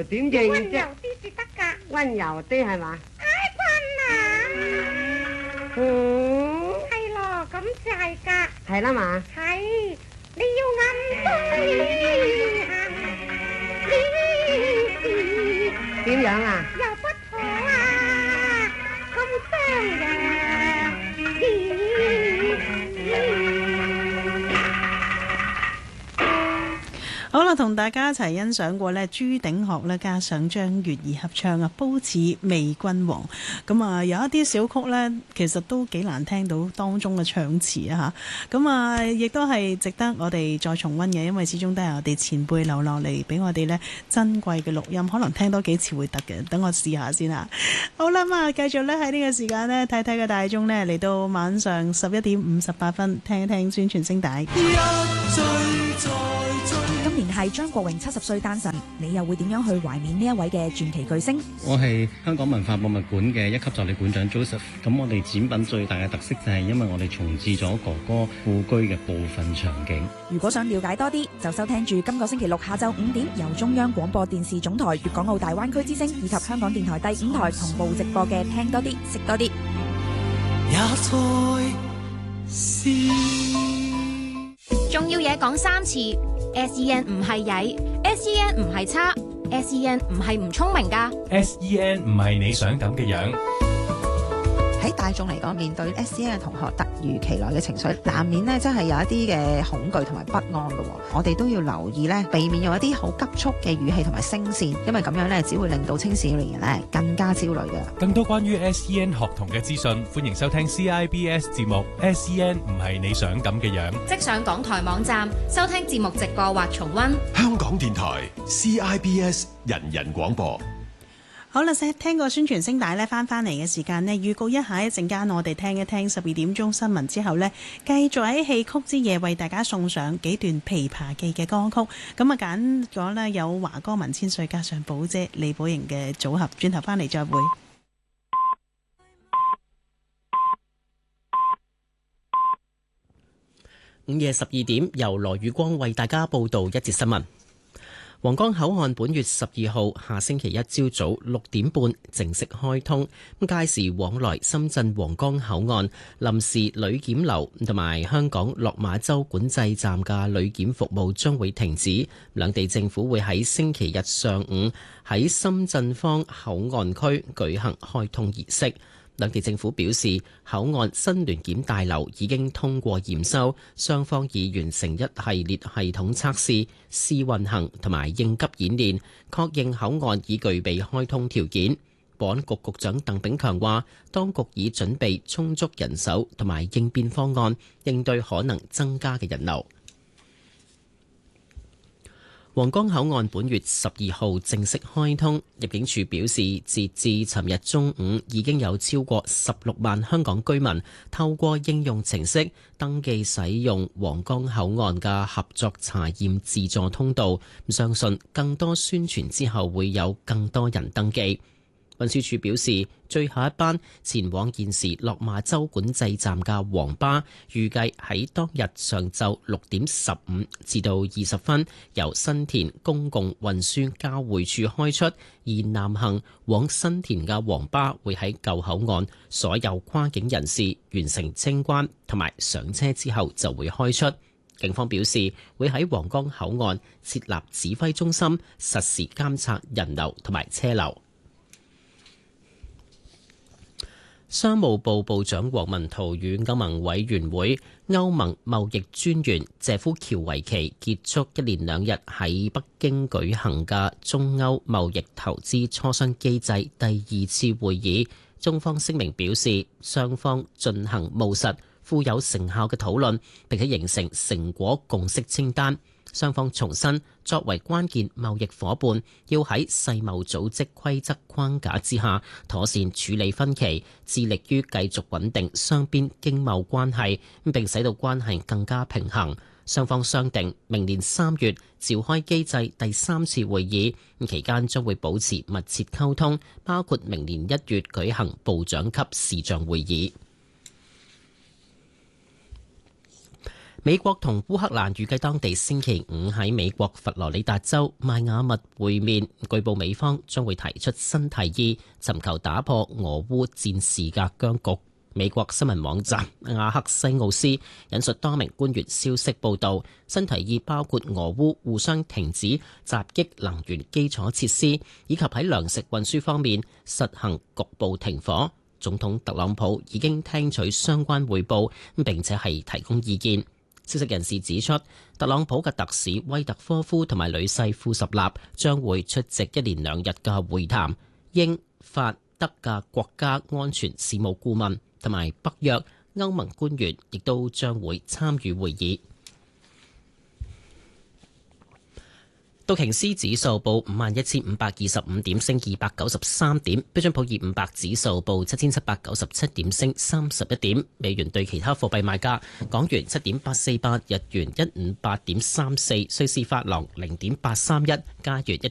點認溫柔啫？ 啲至得㗎。 溫柔啲係嘛？ 哎，君啊！係咯，咁就係㗎。 係啦嘛。 係，你要暗中點樣啊？ 又不妥啊，咁雙人。 好啦，同大家一齊欣賞過呢朱鼎學呢加上張月兒合唱啊，褒姒媚君王。咁啊，有一啲小曲呢，其實都幾難聽到當中嘅唱詞啊嚇。咁啊，亦都係值得我哋再重溫嘅，因為始終都係我哋前輩留落嚟俾我哋呢珍貴嘅錄音，可能聽多幾次會得嘅。等我試下先嚇。好啦，咁啊，繼續呢喺呢個時間呢，睇睇個大鐘呢，嚟到晚上11:58，聽一聽宣傳聲帶。 今年係張國榮70歲誕辰，你又會點樣去懷念呢一位嘅傳奇巨星？ 我係香港文化博物館嘅一級助理館長 Joseph。咁我哋展品最大嘅特色就係因為我哋重置咗哥哥故居嘅部分場景。 如果想了解多啲，就收聽住今個星期六下晝5點由中央廣播電視總台粵港澳大灣區之聲以及香港電台第5台同步直播嘅聽多啲識多啲。 仲要嘢講3次。SEN 唔係曳 ，SEN 唔係差 ，SEN 唔係唔聰明㗎。 SEN 唔係你想咁嘅樣。 喺大眾嚟講，面對 SEN 嘅同學突如其來嘅情緒，難免呢真係有一啲嘅恐懼同埋不安嘅。我哋都要留意呢，避免用一啲好急促嘅語氣同埋聲線，因為咁樣呢只會令到青少年人呢更加焦慮嘅。 更多關於 SEN 學童嘅資訊，歡迎收聽 CIBS 節目 SEN 唔係你想咁嘅樣。 即上港台網站收聽節目直播或重溫。 香港電台 CIBS 人人廣播。 好啦，聽個宣傳聲帶呢，翻嚟嘅時間呢，預告一下一陣間我哋聽一聽12點鐘新聞之後呢，繼續喺戲曲之夜為大家送上幾段《琵琶記》嘅歌曲。咁啊揀咗呢有華歌文千歲加上寶姐李寶瑩嘅組合，轉頭翻嚟再會。 午夜12點，由羅宇光為大家報道一節新聞。皇崗口岸本月12號下星期一朝早6點半正式開通，屆時往來深圳皇崗口岸臨時旅檢樓同埋香港落馬洲管制站嘅旅檢服務將會停止，兩地政府會喺星期日上午喺深圳方口岸區舉行開通儀式。兩地政府表示，口岸新聯檢大樓已經通過驗收，雙方已完成一系列系統測試、試運行同埋應急演練，確認口岸已具備開通條件。保安局局長鄧炳強話，當局已準備充足人手同埋應變方案，應對可能增加嘅人流。皇崗口岸本月12號正式開通，入境處表示，截至尋日中午，已經有超過16萬香港居民透過應用程式登記使用皇崗口岸嘅合作查驗自助通道，相信更多宣傳之後會有更多人登記。運輸署表示，最後一班前往現時落馬洲管制站嘅黃巴，預計喺當日上晝6點15至到20分，由新田公共運輸交匯處開出，而南行往新田嘅黃巴會喺舊口岸所有跨境人士完成清關同埋上車之後就會開出。警方表示，會喺皇崗口岸設立指揮中心，實時監察人流同埋車流。商務部部長王文濤與歐盟委員會、歐盟貿易專員謝夫喬維奇結束一連2日喺北京舉行嘅中歐貿易投資磋商機制第2次會議。中方聲明表示，雙方進行務實、富有成效嘅討論，並且形成成果共識清單。雙方重申，作為關鍵貿易夥伴，要喺世貿組織規則框架之下，妥善處理分歧，致力於繼續穩定雙邊經貿關係，並使到關係更加平衡。雙方商定明年3月召開機制第3次會議，期間將會保持密切溝通，包括明年1月舉行部長級視像會議。 美國同烏克蘭預計當地星期五喺美國佛羅里達州邁阿密會面，據報美方將會提出新提議，尋求打破俄烏戰事嘅僵局。美國新聞網站亞克西奧斯引述多名官員消息報道，新提議包括俄烏互相停止襲擊能源基礎設施，以及喺糧食運輸方面實行局部停火。總統特朗普已經聽取相關匯報，並且係提供意見。消息人士指出，特朗普嘅特使威特科夫同埋女婿庫什納將會出席一連2日嘅會談，英法德嘅國家安全事務顧問同埋北約、歐盟官員亦都將會參與會議。道瓊斯指數報51,525點，升293點；標準普爾500指數報7,797點，升31點。美元對其他貨幣賣價：港元7.848，日元158.34，瑞士法郎0.831，加元